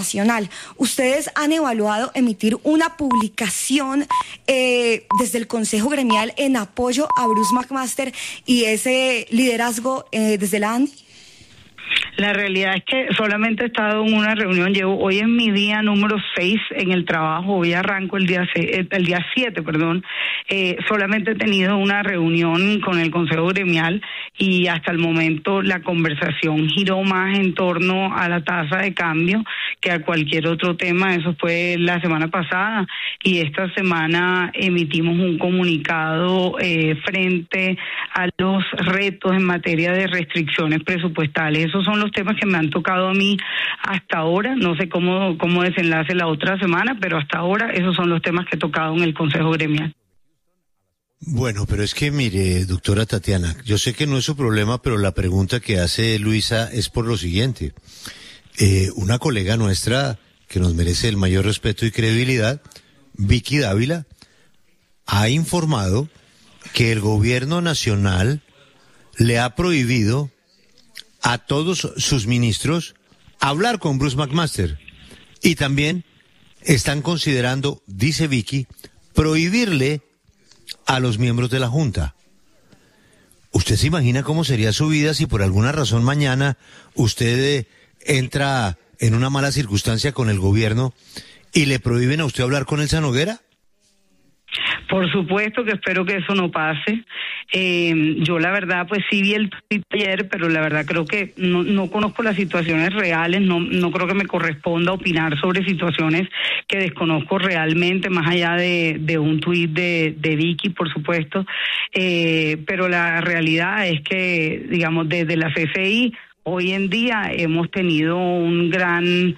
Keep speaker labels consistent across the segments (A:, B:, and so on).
A: nacional. ¿Ustedes han evaluado emitir una publicación desde el Consejo Gremial en apoyo a Bruce McMaster y ese liderazgo desde la ANDI?
B: La realidad es que solamente he estado en una reunión, hoy es mi día número 6 en el trabajo, hoy arranco el día 7, solamente he tenido una reunión con el Consejo Gremial y hasta el momento la conversación giró más en torno a la tasa de cambio que a cualquier otro tema. Eso fue la semana pasada y esta semana emitimos un comunicado frente a los retos en materia de restricciones presupuestales. Esos son los temas que me han tocado a mí hasta ahora. No sé cómo desenlace la otra semana, pero hasta ahora esos son los temas que he tocado en el Consejo Gremial.
C: Bueno, pero es que mire, doctora Tatiana, yo sé que no es su problema, pero la pregunta que hace Luisa es por lo siguiente. Una colega nuestra que nos merece el mayor respeto y credibilidad, Vicky Dávila, ha informado que el gobierno nacional le ha prohibido a todos sus ministros hablar con Bruce McMaster. Y también están considerando, dice Vicky, prohibirle a los miembros de la Junta. ¿Usted se imagina cómo sería su vida si por alguna razón mañana usted entra en una mala circunstancia con el gobierno y le prohíben a usted hablar con Elsa Noguera?
B: Por supuesto que espero que eso no pase. Yo la verdad pues sí vi el tweet ayer, pero la verdad creo que no conozco las situaciones reales, no creo que me corresponda opinar sobre situaciones que desconozco realmente, más allá de un tweet de Vicky, por supuesto. Pero la realidad es que, digamos, desde la CCI, hoy en día hemos tenido un gran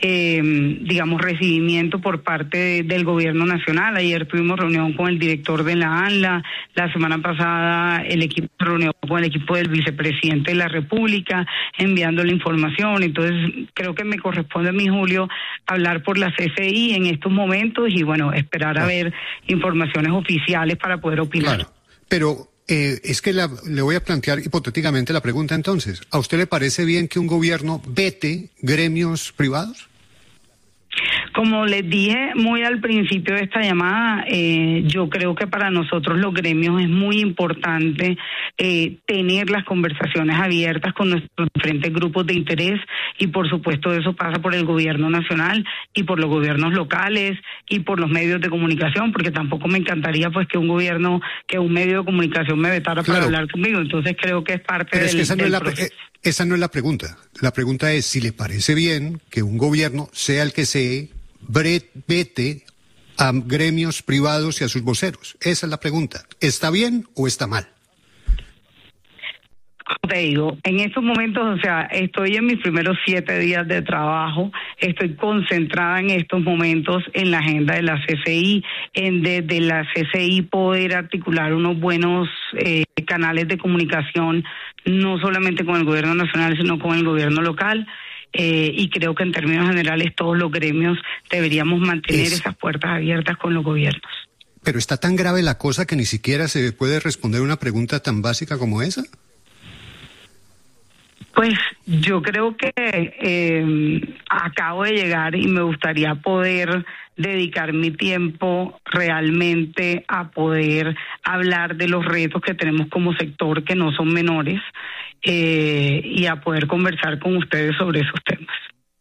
B: recibimiento por parte del gobierno nacional. Ayer tuvimos reunión con el director de la ANLA, la semana pasada el equipo reunió con el equipo del vicepresidente de la República, enviando la información. Entonces creo que me corresponde a mí, Julio, hablar por la CCI en estos momentos y bueno, esperar a ver informaciones oficiales para poder opinar.
D: Claro, pero es que le voy a plantear hipotéticamente la pregunta entonces. ¿A usted le parece bien que un gobierno vete gremios privados?
B: Como les dije muy al principio de esta llamada, yo creo que para nosotros los gremios es muy importante tener las conversaciones abiertas con nuestros diferentes grupos de interés y por supuesto eso pasa por el gobierno nacional y por los gobiernos locales y por los medios de comunicación, porque tampoco me encantaría pues que un medio de comunicación me vetara para hablar conmigo. Entonces creo que es parte del proceso.
D: Esa no es la pregunta. La pregunta es si le parece bien que un gobierno, sea el que sea, vete a gremios privados y a sus voceros. Esa es la pregunta. ¿Está bien o está mal?
B: Te digo, en estos momentos, estoy en mis primeros 7 días de trabajo, estoy concentrada en estos momentos en la agenda de la CCI, desde la CCI poder articular unos buenos canales de comunicación, no solamente con el gobierno nacional, sino con el gobierno local. Y creo que en términos generales todos los gremios deberíamos mantener esas puertas abiertas con los gobiernos.
D: Pero está tan grave la cosa que ni siquiera se puede responder una pregunta tan básica como esa.
B: Pues yo creo que acabo de llegar y me gustaría poder dedicar mi tiempo realmente a poder hablar de los retos que tenemos como sector, que no son menores, y a poder conversar con ustedes sobre esos temas.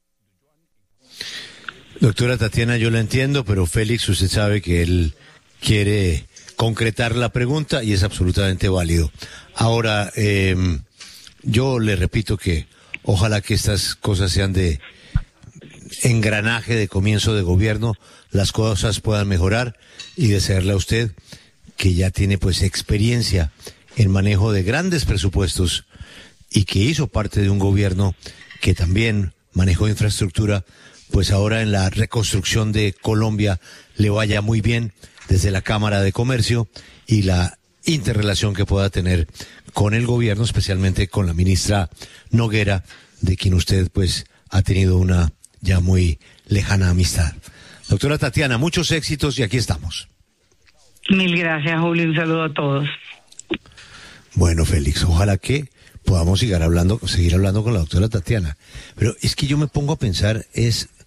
C: Doctora Tatiana, yo la entiendo, pero Félix, usted sabe que él quiere concretar la pregunta y es absolutamente válido. Ahora, yo le repito que ojalá que estas cosas sean de engranaje de comienzo de gobierno, las cosas puedan mejorar y desearle a usted, que ya tiene pues experiencia en manejo de grandes presupuestos y que hizo parte de un gobierno que también manejó infraestructura, pues ahora en la reconstrucción de Colombia le vaya muy bien desde la Cámara de Comercio y la interrelación que pueda tener con el gobierno, especialmente con la ministra Noguera, de quien usted pues ha tenido una ya muy lejana amistad. Doctora Tatiana, muchos éxitos y aquí estamos.
B: Mil gracias, Julio, un saludo a todos.
C: Bueno, Félix, ojalá que podamos seguir hablando con la doctora Tatiana. Pero es que yo me pongo a pensar,